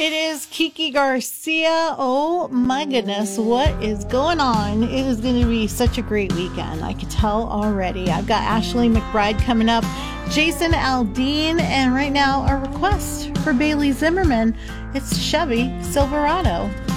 It is Kiki Garcia. Oh my goodness, what is going on? It is going to be such a great weekend. I could tell already. I've got Ashley McBride coming up, Jason Aldean, and right now a request for Bailey Zimmerman. It's Chevy Silverado.